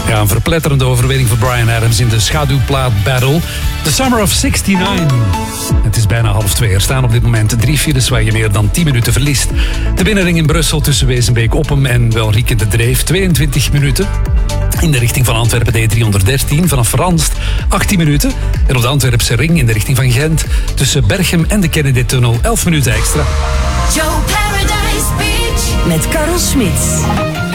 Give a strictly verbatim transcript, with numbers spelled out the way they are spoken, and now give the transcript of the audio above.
Ja, een verpletterende overwinning voor Bryan Adams in de schaduwplaat Battle. The Summer of zesennegentig. Het is bijna half twee. Er staan op dit moment drie files waar je meer dan tien minuten verliest. De binnenring in Brussel tussen Wezenbeek-Oppem en Welrieke de Dreef, tweeëntwintig minuten. In de richting van Antwerpen D driehonderddertien vanaf Ranst, achttien minuten. En op de Antwerpse ring in de richting van Gent tussen Berchem en de Kennedy-tunnel, elf minuten extra. Joe Paradise Beach met Karel Smits.